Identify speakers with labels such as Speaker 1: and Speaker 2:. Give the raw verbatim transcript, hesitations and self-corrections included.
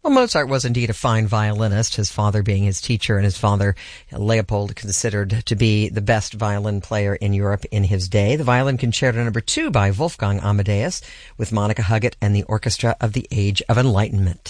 Speaker 1: Well, Mozart was indeed a fine violinist, his father being his teacher, and his father, Leopold, considered to be the best violin player in Europe in his day. The Violin Concerto Number Two by Wolfgang Amadeus with Monica Huggett and the Orchestra of the Age of Enlightenment.